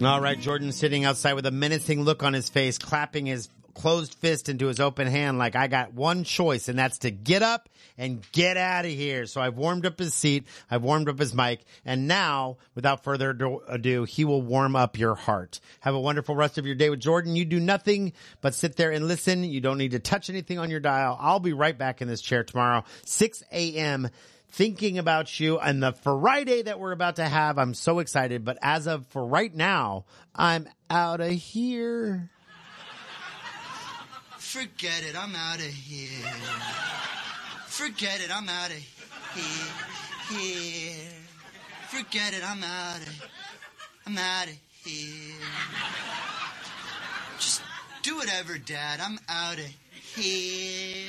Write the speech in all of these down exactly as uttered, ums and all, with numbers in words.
All right, Jordan sitting outside with a menacing look on his face, clapping his closed fist into his open hand like I got one choice, and that's to get up and get out of here. So I've warmed up his seat, I've warmed up his mic, and now, without further ado, he will warm up your heart. Have a wonderful rest of your day with Jordan. You do nothing but sit there and listen. You don't need to touch anything on your dial. I'll be right back in this chair tomorrow, six a.m., thinking about you and the Friday that we're about to have. I'm so excited, but as of for right now, I'm out of here. Forget it, I'm out of here. Forget it, I'm out of here. Here. Forget it, I'm out of I'm out of here. Just do whatever, Dad. I'm out of here.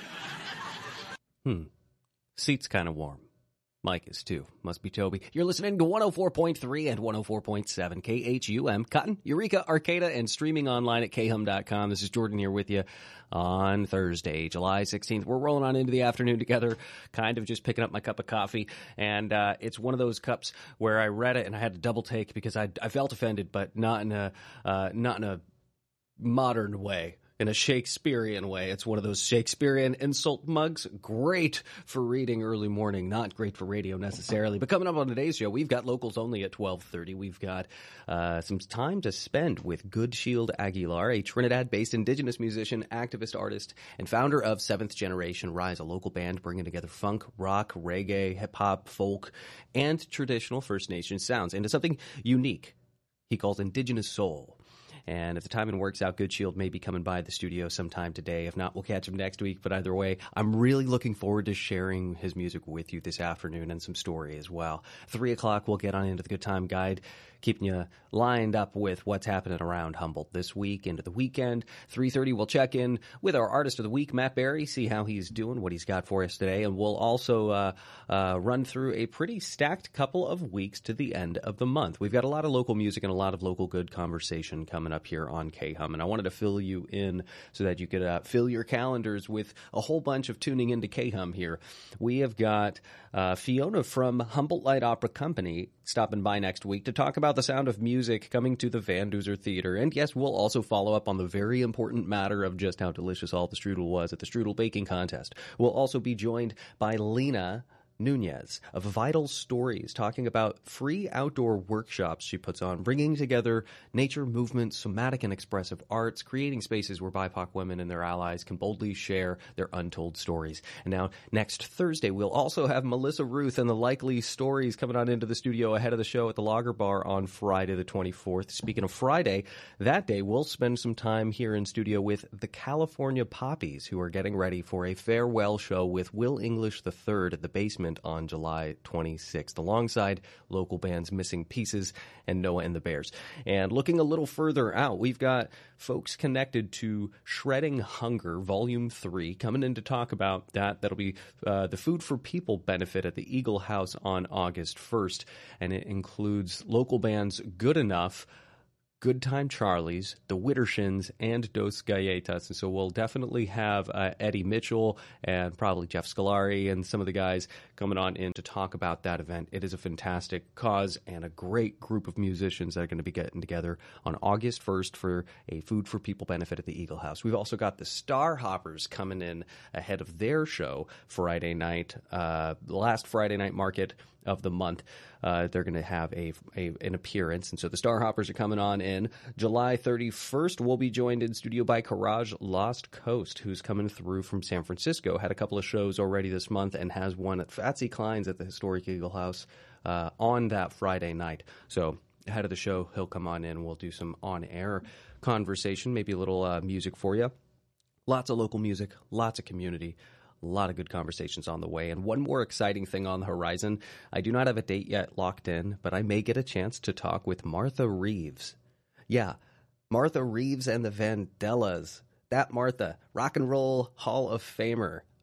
Hmm. Seat's kind of warm. Mike is too. Must be Toby. You're listening to one oh four point three and one oh four point seven K H U M, Cotton, Eureka, Arcata, and streaming online at K H U M dot com. This is Jordan here with you on Thursday, July sixteenth. We're rolling on into the afternoon together, kind of just picking up my cup of coffee. And uh, it's one of those cups where I read it and I had to double take because I, I felt offended, but not in a uh, not in a modern way. In a Shakespearean way. It's one of those Shakespearean insult mugs. Great for reading early morning, not great for radio necessarily. But coming up on today's show, we've got locals only at twelve thirty. We've got uh, some time to spend with Good Shield Aguilar, a Trinidad-based indigenous musician, activist, artist, and founder of Seventh Generation Rise, a local band bringing together funk, rock, reggae, hip-hop, folk, and traditional First Nations sounds into something unique he calls indigenous soul. And if the timing works out, Good Shield may be coming by the studio sometime today. If not, we'll catch him next week. But either way, I'm really looking forward to sharing his music with you this afternoon and some story as well. Three o'clock, we'll get on into the Good Time Guide, keeping you lined up with what's happening around Humboldt this week into the weekend. three thirty, we'll check in with our Artist of the Week, Matt Berry, see how he's doing, what he's got for us today. And we'll also uh, uh, run through a pretty stacked couple of weeks to the end of the month. We've got a lot of local music and a lot of local good conversation coming up here on K H U M, and I wanted to fill you in so that you could uh, fill your calendars with a whole bunch of tuning into K H U M here. We have got uh, Fiona from Humboldt Light Opera Company stopping by next week to talk about the sound of music coming to the Van Duzer Theater. And yes, we'll also follow up on the very important matter of just how delicious all the strudel was at the Strudel Baking Contest. We'll also be joined by Lena Nunez of Vital Stories, talking about free outdoor workshops she puts on, bringing together nature, movement, somatic and expressive arts, creating spaces where B I P O C women and their allies can boldly share their untold stories. And now, next Thursday, we'll also have Melissa Ruth and the Likely Stories coming on into the studio ahead of the show at the Lager Bar on Friday the twenty-fourth. Speaking of Friday, that day we'll spend some time here in studio with the California Poppies, who are getting ready for a farewell show with Will English the third at the Basement on July twenty-sixth, alongside local bands Missing Pieces and Noah and the Bears. And looking a little further out, we've got folks connected to Shredding Hunger Volume three coming in to talk about that. That'll be uh, the Food for People benefit at the Eagle House on August first, and it includes local bands Good Enough, Good Time Charlie's, the Widdershins, and Dos Galletas. And so we'll definitely have uh, Eddie Mitchell and probably Jeff Scolari and some of the guys coming on in to talk about that event. It is a fantastic cause and a great group of musicians that are going to be getting together on August first for a Food for People benefit at the Eagle House. We've also got the Star Hoppers coming in ahead of their show Friday night, uh, the last Friday night market of the month. Uh, they're going to have a, a an appearance. And so the Star Hoppers are coming on in. July thirty-first, we'll be joined in studio by Courage Lost Coast, who's coming through from San Francisco. Had a couple of shows already this month and has one at Fatsy Klein's at the historic Eagle House uh, on that Friday night. So ahead of the show, he'll come on in. We'll do some on-air conversation, maybe a little uh, music for you. Lots of local music, lots of community. A lot of good conversations on the way. And one more exciting thing on the horizon. I do not have a date yet locked in, but I may get a chance to talk with Martha Reeves. Yeah, Martha Reeves and the Vandellas. That Martha, Rock and Roll Hall of Famer.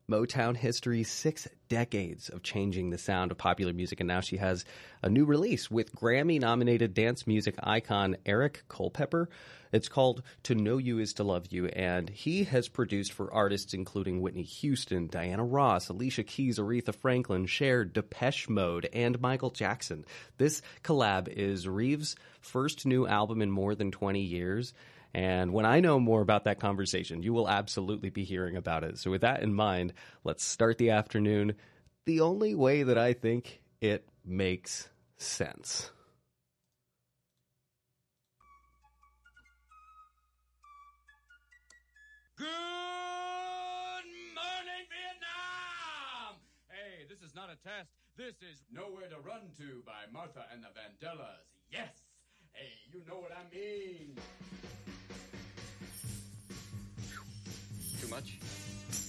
Motown history, six decades of changing the sound of popular music, and now she has a new release with Grammy-nominated dance music icon Eric Culpepper. It's called To Know You Is to Love You, and he has produced for artists including Whitney Houston, Diana Ross, Alicia Keys, Aretha Franklin, Cher, Depeche Mode, and Michael Jackson. This collab is Reeves' first new album in more than twenty years, and when I know more about that conversation, you will absolutely be hearing about it. So with that in mind, let's start the afternoon the only way that I think it makes sense. Good morning, Vietnam! Hey, this is not a test. This is Nowhere to Run To by Martha and the Vandellas. Yes! Hey, you know what I mean. Too much?